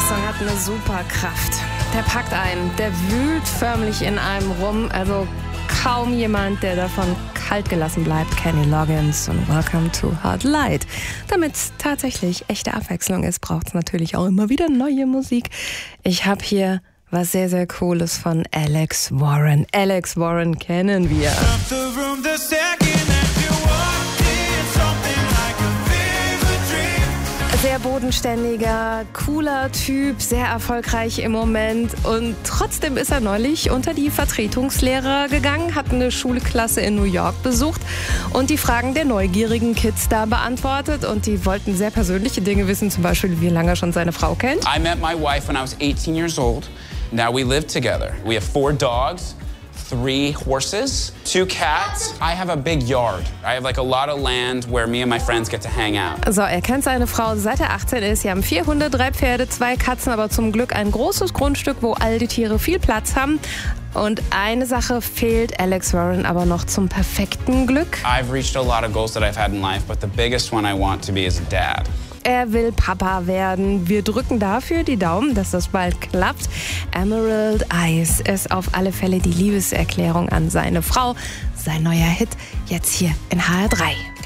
Song hat eine super Kraft. Der packt einen, der wühlt förmlich in einem rum. Also kaum jemand, der davon kalt gelassen bleibt. Kenny Loggins und Welcome to Hard Light. Damit es tatsächlich echte Abwechslung ist, braucht es natürlich auch immer wieder neue Musik. Ich habe hier was sehr, sehr Cooles von Alex Warren. Alex Warren kennen wir. Sehr bodenständiger, cooler Typ, sehr erfolgreich im Moment und trotzdem ist er neulich unter die Vertretungslehrer gegangen, hat eine Schulklasse in New York besucht und die Fragen der neugierigen Kids da beantwortet und die wollten sehr persönliche Dinge wissen, zum Beispiel wie lange er schon seine Frau kennt. I met my wife when I was 18 years old. Now we live together. We have 4 dogs. 3 horses, 2 cats. I have a big yard. I have like a lot of land where me and my friends get to hang out. So, er kennt seine Frau seit er 18 ist. Sie haben 4 Hunde, 3 Pferde, 2 Katzen, aber zum Glück ein großes Grundstück, wo all die Tiere viel Platz haben. Und eine Sache fehlt Alex Warren aber noch zum perfekten Glück. I've reached a lot of goals that I've had in life, but the biggest one I want to be is a dad. Er will Papa werden. Wir drücken dafür die Daumen, dass das bald klappt. Emerald Eyes ist auf alle Fälle die Liebeserklärung an seine Frau. Sein neuer Hit jetzt hier in HR3.